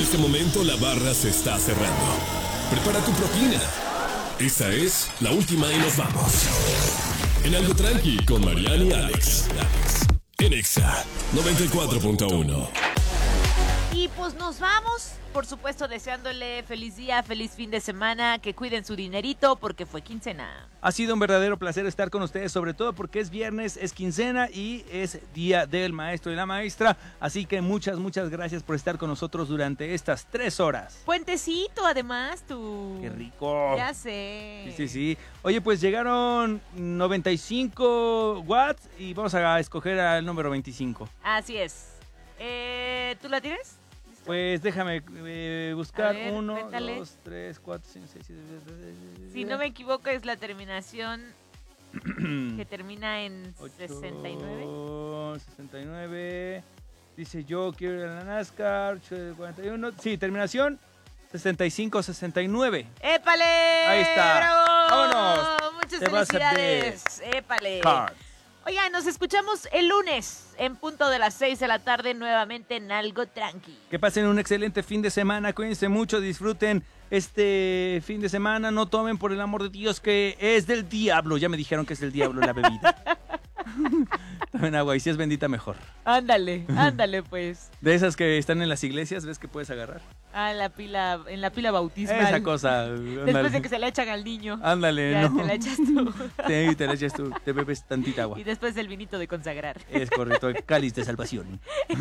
este momento la barra se está cerrando. Prepara tu propina. Esta es la última y nos vamos. En Algo Tranqui con Mariana y Alex. En Exa 94.1. Y pues nos vamos, por supuesto deseándole feliz día, feliz fin de semana, que cuiden su dinerito porque fue quincena. Ha sido un verdadero placer estar con ustedes, sobre todo porque es viernes, es quincena y es día del maestro y la maestra, así que muchas gracias por estar con nosotros durante estas 3 horas. Puentecito además, tú. ¡Qué rico! Ya sé. Sí. Oye, pues llegaron 95 watts y vamos a escoger al número 25. Así es. ¿Tú la tienes? Pues déjame buscar. A ver, 1, cuéntale. 2, 3, 4, 5, 6, 7, 8, Si no me equivoco es la terminación que termina en 69. 69. Dice yo quiero ir a la NASCAR. 41. Sí, terminación 65-69. ¡Épale! Ahí está. ¡Bravo! ¡Vámonos! Muchas Te vas a felicidades. ¡Épale! Cards. Oigan, nos escuchamos el lunes en punto de las 6 de la tarde nuevamente en Algo Tranqui. Que pasen un excelente fin de semana, cuídense mucho, disfruten este fin de semana, no tomen por el amor de Dios que es del diablo, ya me dijeron que es del diablo la bebida. Tomen agua y si es bendita mejor. Ándale pues. De esas que están en las iglesias, ¿ves que puedes agarrar? Ah, en la pila bautismal. Esa cosa. Después de que se le echan al niño. Ándale, Ya, no. te la echas tú. Sí, te la echas tú, te bebes tantita agua. Y después del vinito de consagrar. Es correcto, el cáliz de salvación.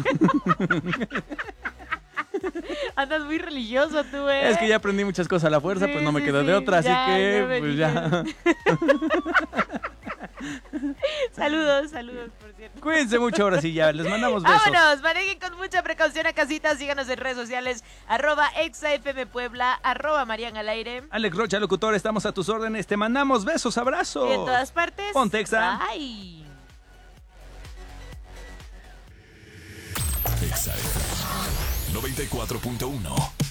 Andas muy religioso tú, ¿eh? Es que ya aprendí muchas cosas a la fuerza, Sí, pues no me sí, queda sí. de otra, así Ya que me pues ya. Saludos, por cierto. Cuídense mucho ahora sí ya, les mandamos besos. Vámonos, manejen con mucha precaución a casita, síganos en redes sociales, @ExaFMPuebla, @Marian al aire. Alex Rocha, locutor, estamos a tus órdenes, te mandamos besos, abrazos. Y en todas partes. Ponte Exa. Bye. Exa FM 94.1.